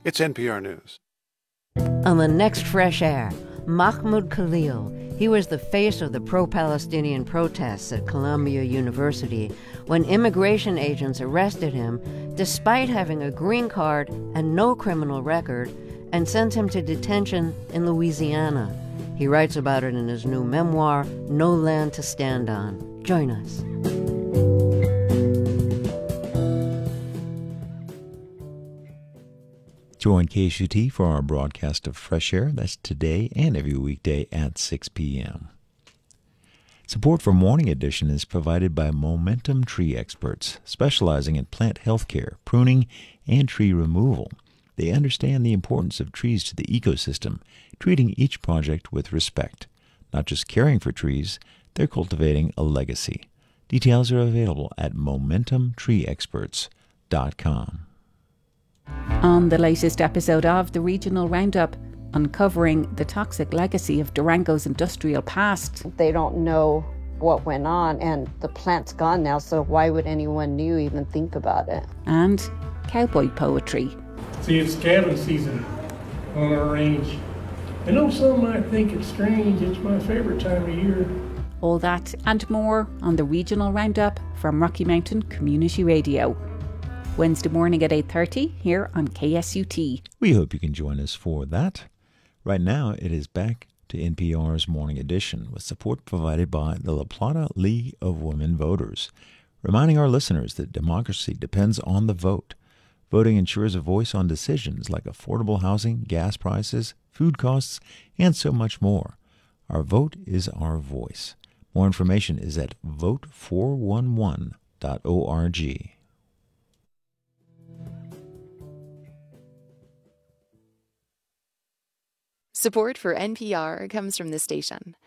It's NPR News. On the next Fresh Air, Mahmoud Khalil. He was the face of the pro-Palestinian protests at Columbia University when immigration agents arrested him despite having a green card and no criminal record and sent him to detention in Louisiana. He writes about it in his new memoir, No Land to Stand On. Join us. Join KSUT for our broadcast of Fresh Air. That's today and every weekday at 6 p.m. Support for Morning Edition is provided by Momentum Tree Experts, specializing in plant health care, pruning, and tree removal. They understand the importance of trees to the ecosystem, treating each project with respect. Not just caring for trees, they're cultivating a legacy. Details are available at MomentumTreeExperts.com. On the latest episode of the Regional Roundup, uncovering the toxic legacy of Durango's industrial past. They don't know what went on, and the plant's gone now, so why would anyone new even think about it? And cowboy poetry. See, it's calving season on our range. I know some might think it's strange, it's my favorite time of year. All that and more on the Regional Roundup from Rocky Mountain Community Radio. Wednesday morning at 8:30 here on KSUT. We hope you can join us for that. Right now, it is back to NPR's Morning Edition with support provided by the La Plata League of Women Voters, reminding our listeners that democracy depends on the vote. Voting ensures a voice on decisions like affordable housing, gas prices, food costs, and so much more. Our vote is our voice. More information is at vote411.org. Support for NPR comes from the station